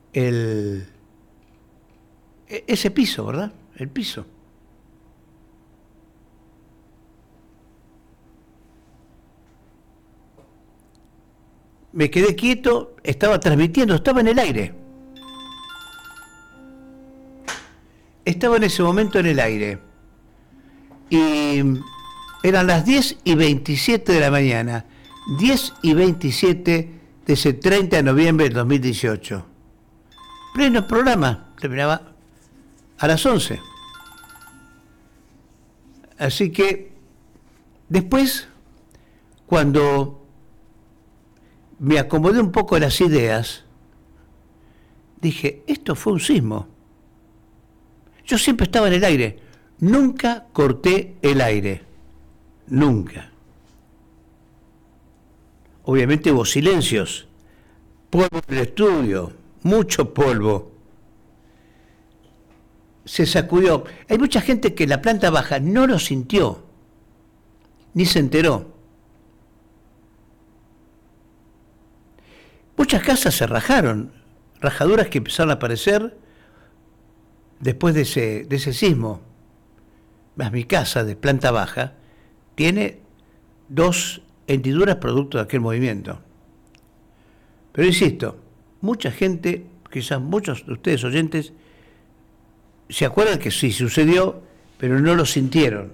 el, ese piso, ¿verdad? El piso. Me quedé quieto, estaba transmitiendo, estaba en el aire. Estaba en ese momento en el aire. Y eran las 10:27 de la mañana. 10:27 de ese 30 de noviembre del 2018. Pleno programa, terminaba a las 11. Así que después, cuando me acomodé un poco las ideas, dije, esto fue un sismo. Yo siempre estaba en el aire, nunca corté el aire, nunca. Obviamente hubo silencios, polvo en el estudio, mucho polvo. Se sacudió. Hay mucha gente que en la planta baja no lo sintió, ni se enteró. Muchas casas se rajaron, rajaduras que empezaron a aparecer después de ese sismo. Más mi casa de planta baja tiene 2 hendiduras producto de aquel movimiento. Pero insisto, mucha gente, quizás muchos de ustedes oyentes, se acuerdan que sí sucedió, pero no lo sintieron.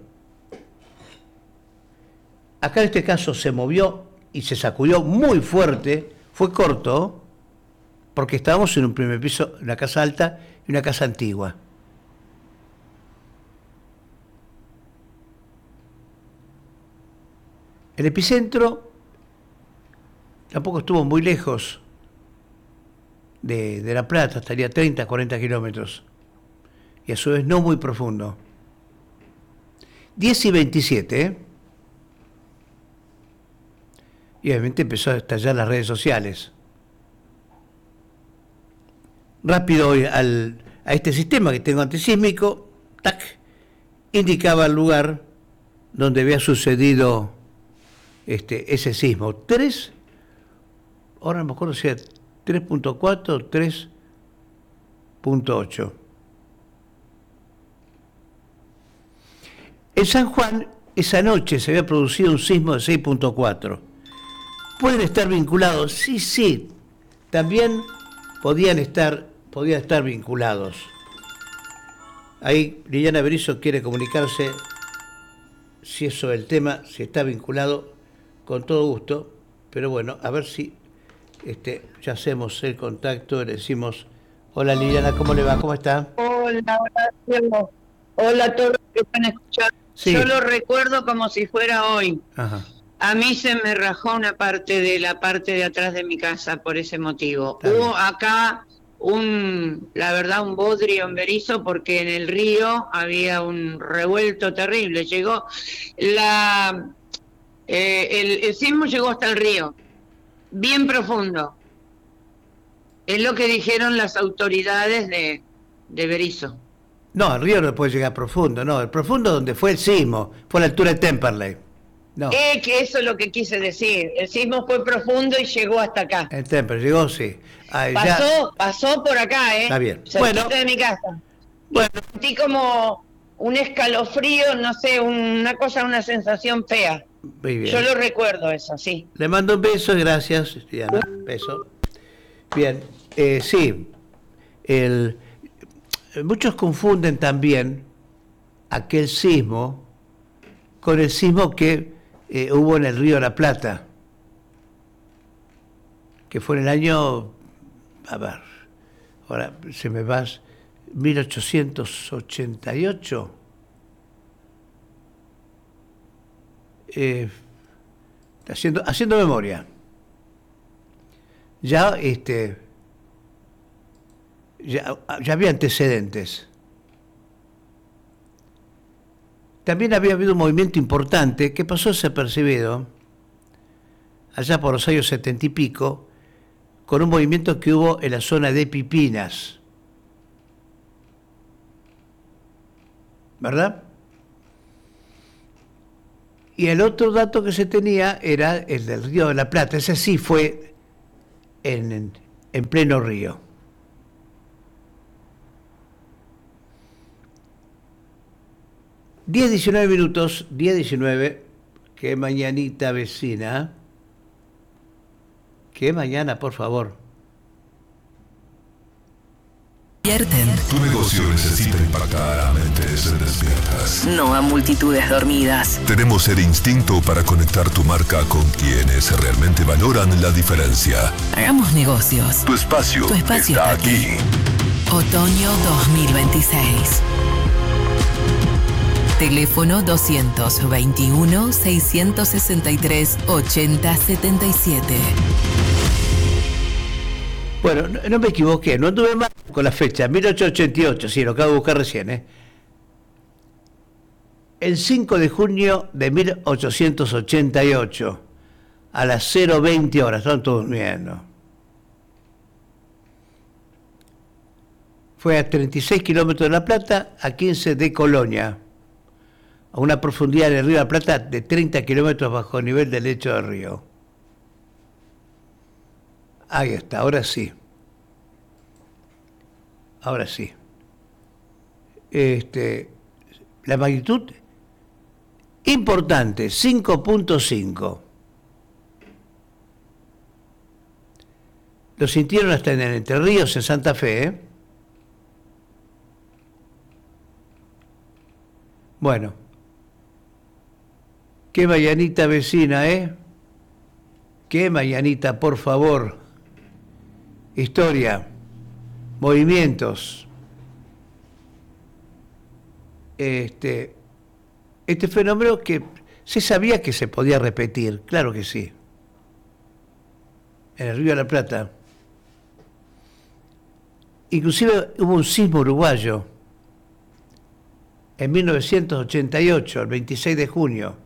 Acá en este caso se movió y se sacudió muy fuerte. Fue corto, porque estábamos en un primer piso, una casa alta y una casa antigua. El epicentro tampoco estuvo muy lejos de La Plata, estaría 30, 40 kilómetros. Y a su vez no muy profundo. 10:27, ¿eh? Y obviamente empezó a estallar las redes sociales. Rápido a este sistema que tengo antisísmico, tac, indicaba el lugar donde había sucedido ese sismo. 3, ahora no me acuerdo si era 3.4 o 3.8. En San Juan, esa noche se había producido un sismo de 6.4. ¿Pueden estar vinculados? Sí. También podían estar vinculados. Ahí Liliana Berizo quiere comunicarse si eso del tema, si está vinculado, con todo gusto. Pero bueno, a ver si ya hacemos el contacto, le decimos, hola Liliana, ¿cómo le va? ¿Cómo está? Hola, Horacio. Hola a todos los que están escuchando. Sí. Yo lo recuerdo como si fuera hoy. Ajá. A mí se me rajó una parte de la parte de atrás de mi casa por ese motivo. Está bien. Hubo acá la verdad, un bodrio en Berizo, porque en el río había un revuelto terrible. Llegó el sismo llegó hasta el río, bien profundo. Es lo que dijeron las autoridades de Berizo. No, el río no puede llegar profundo, no. El profundo donde fue el sismo, fue a la altura de Temperley. No. Que eso es lo que quise decir. El sismo fue profundo y llegó hasta acá. El Temperley llegó, sí. Pasó por acá, Está bien. Cerquita de mi casa. Bueno. Sentí como un escalofrío, no sé, una sensación fea. Muy bien. Yo lo recuerdo eso, sí. Le mando un beso y gracias, Diana. Beso. Bien, sí. Muchos confunden también aquel sismo con el sismo que hubo en el río de la Plata, que fue en el año, a ver, ahora se me va, 1888. Haciendo memoria. Ya había antecedentes. También había habido un movimiento importante que pasó desapercibido allá por los años 70 y pico, con un movimiento que hubo en la zona de Pipinas. ¿Verdad? Y el otro dato que se tenía era el del Río de la Plata. Ese sí fue en pleno río. 10:19 minutos, 10:19, qué mañanita vecina. Qué mañana, por favor. Tu negocio necesita impactar a mentes despiertas. No a multitudes dormidas. Tenemos el instinto para conectar tu marca con quienes realmente valoran la diferencia. Hagamos negocios. Tu espacio está aquí. Otoño 2026. Teléfono 221-663-8077. Bueno, no me equivoqué, no anduve mal con la fecha, 1888, sí, lo acabo de buscar recién, El 5 de junio de 1888, a las 0:20 horas, estaban todos durmiendo. Fue a 36 kilómetros de La Plata, a 15 de Colonia, a una profundidad en el río de La Plata de 30 kilómetros bajo el nivel del lecho del río. Ahí está, ahora sí. Ahora sí. La magnitud importante, 5.5. Lo sintieron hasta en Entre Ríos, en Santa Fe, Bueno. Qué mañanita vecina, Qué mañanita, por favor. Historia, movimientos. Este fenómeno que se sabía que se podía repetir, claro que sí. En el Río de la Plata. Inclusive hubo un sismo uruguayo en 1988, el 26 de junio.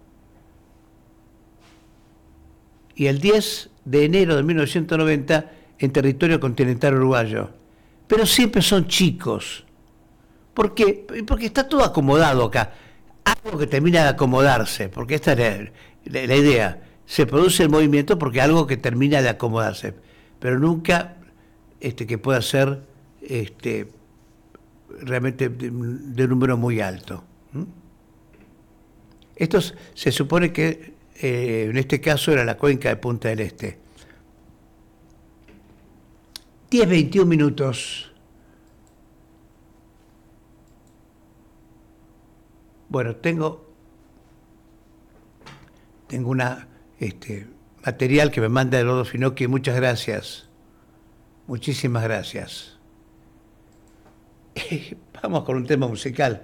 Y el 10 de enero de 1990 en territorio continental uruguayo. Pero siempre son chicos. ¿Por qué? Porque está todo acomodado acá. Algo que termina de acomodarse, porque esta es la idea. Se produce el movimiento porque algo que termina de acomodarse. Pero nunca que pueda ser realmente de número muy alto. Esto se supone que en este caso era la cuenca de Punta del Este. 10:21 minutos. Bueno, tengo una material que me manda Eduardo Finocchi. Muchas gracias. Muchísimas gracias. Vamos con un tema musical.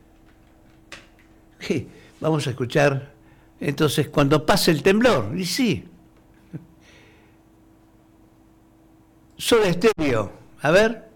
Vamos a escuchar entonces Cuando pase el temblor. Y sí. Soda Stereo. A ver.